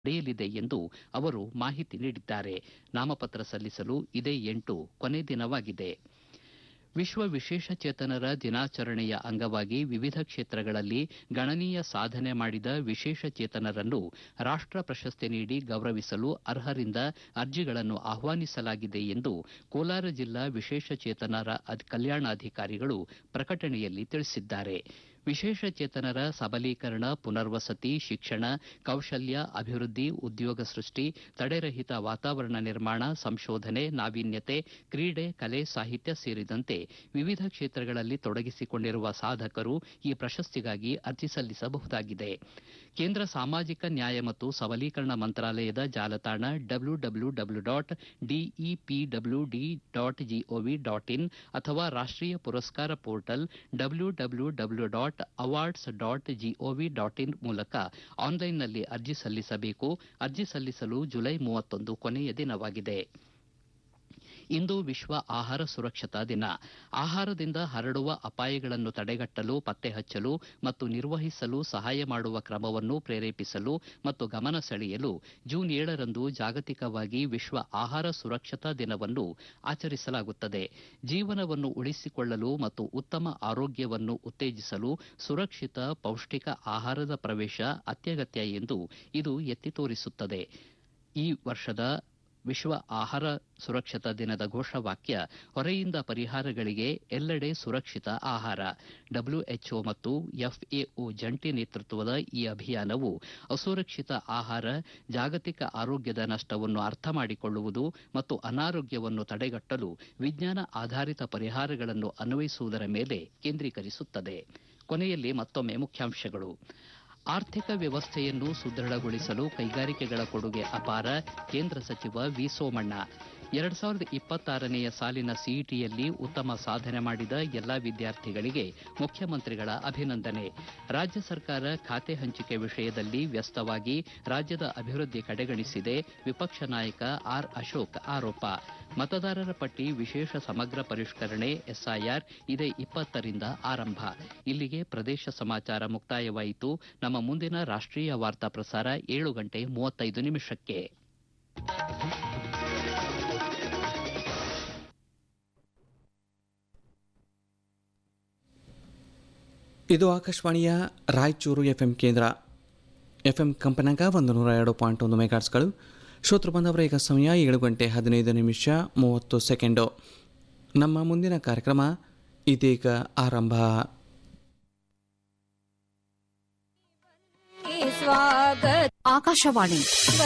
ನಡೆಯಲಿದೆ ಎಂದು ಅವರು ಮಾಹಿತಿ ನೀಡಿದ್ದಾರೆ. ನಾಮಪತ್ರ ಸಲ್ಲಿಸಲು ಇದೇ 8 ಕೊನೆ ದಿನವಾಗಿದೆ. ವಿಶ್ವ ವಿಶೇಷಚೇತನರ ದಿನಾಚರಣೆಯ ಅಂಗವಾಗಿ ವಿವಿಧ ಕ್ಷೇತ್ರಗಳಲ್ಲಿ ಗಣನೀಯ ಸಾಧನೆ ಮಾಡಿದ ವಿಶೇಷಚೇತನರನ್ನು ರಾಷ್ಟ ಪ್ರಶಸ್ತಿ ನೀಡಿ ಗೌರವಿಸಲು ಅರ್ಹರಿಂದ ಅರ್ಜಿಗಳನ್ನು ಆಹ್ವಾನಿಸಲಾಗಿದೆ ಎಂದು ಕೋಲಾರ ಜಿಲ್ಲಾ ವಿಶೇಷಚೇತನರ ಕಲ್ಯಾಣಾಧಿಕಾರಿಗಳು ಪ್ರಕಟಣೆಯಲ್ಲಿ ತಿಳಿಸಿದ್ದಾರೆ. ವಿಶೇಷಚೇತನರ ಸಬಲೀಕರಣ, ಪುನರ್ವಸತಿ, ಶಿಕ್ಷಣ, ಕೌಶಲ್ಯ ಅಭಿವೃದ್ಧಿ, ಉದ್ಯೋಗ ಸೃಷ್ಟಿ, ತಡೆರಹಿತ ವಾತಾವರಣ ನಿರ್ಮಾಣ, ಸಂಶೋಧನೆ, ನಾವೀನ್ಯತೆ, ಕ್ರೀಡೆ, ಕಲೆ, ಸಾಹಿತ್ಯ ಸೇರಿದಂತೆ ವಿವಿಧ ಕ್ಷೇತ್ರಗಳಲ್ಲಿ ತೊಡಗಿಸಿಕೊಂಡಿರುವ ಸಾಧಕರು ಈ ಪ್ರಶಸ್ತಿಗಾಗಿ ಅರ್ಜಿ ಸಲ್ಲಿಸಬಹುದಾಗಿದೆ. ಕೇಂದ್ರ ಸಾಮಾಜಿಕ ನ್ಯಾಯ ಮತ್ತು ಸಬಲೀಕರಣ ಮಂತ್ರಾಲಯದ ಜಾಲತಾಣ www.depwd.gov.in ಅಥವಾ ರಾಷ್ಟೀಯ ಪುರಸ್ಕಾರ ಪೋರ್ಟಲ್ www.awards.gov.in ಮೂಲಕ ಆನ್ಲೈನ್ನಲ್ಲಿ ಅರ್ಜಿ ಸಲ್ಲಿಸಬೇಕು. ಅರ್ಜಿ ಸಲ್ಲಿಸಲು ಜುಲೈ 31 ಕೊನೆಯ ದಿನವಾಗಿದೆ. ಇಂದು ವಿಶ್ವ ಆಹಾರ ಸುರಕ್ಷತಾ ದಿನ. ಆಹಾರದಿಂದ ಹರಡುವ ಅಪಾಯಗಳನ್ನು ತಡೆಗಟ್ಟಲು, ಪತ್ತೆ ಹಚ್ಚಲು ಮತ್ತು ನಿರ್ವಹಿಸಲು ಸಹಾಯ ಮಾಡುವ ಕ್ರಮವನ್ನು ಪ್ರೇರೇಪಿಸಲು ಮತ್ತು ಗಮನ ಸೆಳೆಯಲು ಜೂನ್ 7ರಂದು ಜಾಗತಿಕವಾಗಿ ವಿಶ್ವ ಆಹಾರ ಸುರಕ್ಷತಾ ದಿನವನ್ನು ಆಚರಿಸಲಾಗುತ್ತದೆ. ಜೀವನವನ್ನು ಉಳಿಸಿಕೊಳ್ಳಲು ಮತ್ತು ಉತ್ತಮ ಆರೋಗ್ಯವನ್ನು ಉತ್ತೇಜಿಸಲು ಸುರಕ್ಷಿತ, ಪೌಷ್ಟಿಕ ಆಹಾರದ ಪ್ರವೇಶ ಅತ್ಯಗತ್ಯ ಎಂದು ಇದು ಎತ್ತಿ ತೋರಿಸುತ್ತದೆ. ಈ ವರ್ಷದ ವಿಶ್ವ ಆಹಾರ ಸುರಕ್ಷತಾ ದಿನದ ಘೋಷವಾಕ್ಯ ಹೊರೆಯಿಂದ ಪರಿಹಾರಗಳಿಗೆ ಎಲ್ಲೆಡೆ ಸುರಕ್ಷಿತ ಆಹಾರ. ಡಬ್ಲ್ಯೂಎಚ್ಒ ಮತ್ತು ಎಫ್ಎಒ ಜಂಟಿ ನೇತೃತ್ವದ ಈ ಅಭಿಯಾನವು ಅಸುರಕ್ಷಿತ ಆಹಾರ, ಜಾಗತಿಕ ಆರೋಗ್ಯದ ನಷ್ಟವನ್ನು ಅರ್ಥ ಮಾಡಿಕೊಳ್ಳುವುದು ಮತ್ತು ಅನಾರೋಗ್ಯವನ್ನು ತಡೆಗಟ್ಟಲು ವಿಜ್ಞಾನ ಆಧಾರಿತ ಪರಿಹಾರಗಳನ್ನು ಅನ್ವಯಿಸುವುದರ ಮೇಲೆ ಕೇಂದ್ರೀಕರಿಸುತ್ತದೆ. ಕೊನೆಯಲ್ಲಿ ಮತ್ತೊಮ್ಮೆ ಮುಖ್ಯಾಂಶಗಳು. ಆರ್ಥಿಕ ವ್ಯವಸ್ಥೆಯನ್ನು ಸುದೃಢಗೊಳಿಸಲು ಕೈಗಾರಿಕೆಗಳ ಕೊಡುಗೆ ಅಪಾರ. ಕೇಂದ್ರ ಸಚಿವ ವಿ. ಸೋಮಣ್ಣ. 2026ನೇ ಸಾಲಿನ ಸಿಇಟಿಯಲ್ಲಿ ಉತ್ತಮ ಸಾಧನೆ ಮಾಡಿದ ಎಲ್ಲಾ ವಿದ್ಯಾರ್ಥಿಗಳಿಗೆ ಮುಖ್ಯಮಂತ್ರಿಗಳ ಅಭಿನಂದನೆ. ರಾಜ್ಯ ಸರ್ಕಾರ ಖಾತೆ ಹಂಚಿಕೆ ವಿಷಯದಲ್ಲಿ ವ್ಯಸ್ತವಾಗಿ ರಾಜ್ಯದ ಅಭಿವೃದ್ಧಿ ಕಡೆಗಣಿಸಿದೆ. ವಿಪಕ್ಷ ನಾಯಕ ಆರ್. ಅಶೋಕ್ ಆರೋಪ. ಮತದಾರರ ಪಟ್ಟಿ ವಿಶೇಷ ಸಮಗ್ರ ಪರಿಷ್ಕರಣೆ ಎಸ್ಐಆರ್ ಇದೇ 20ರಿಂದ ಆರಂಭ. ಇಲ್ಲಿಗೆ ಪ್ರದೇಶ ಸಮಾಚಾರ ಮುಕ್ತಾಯವಾಯಿತು. ನಮ್ಮ ಮುಂದಿನ ರಾಷ್ಟ್ರೀಯ ವಾರ್ತಾ ಪ್ರಸಾರ 7:35 ಇದು ಆಕಾಶವಾಣಿಯ ರಾಯಚೂರು ಎಫ್ಎಂ ಕೇಂದ್ರ. ಎಫ್ಎಂ ಕಂಪನಾಗ 102.1 ಮೆಗಾಟ್ಸ್ಗಳು. ಶ್ರೋತೃ ಬಂದವರ ಈಗ ಸಮಯ 7:15 ನಮ್ಮ ಮುಂದಿನ ಕಾರ್ಯಕ್ರಮ ಇದೀಗ ಆರಂಭ. ಆಕಾಶವಾಣಿ